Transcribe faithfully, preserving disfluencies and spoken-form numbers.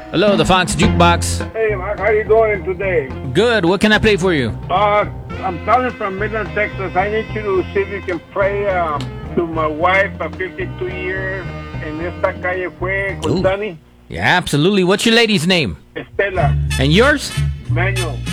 Hello, the Fox Jukebox. Hey, Mark, how you doing today? Good. What can I play for you? Uh, I'm calling from Midland, Texas. I need you to see if you can pray um, to my wife of fifty-two years. En esta calle fue con Ooh. Dani. Yeah, absolutely. What's your lady's name? Estela. And yours? Manuel.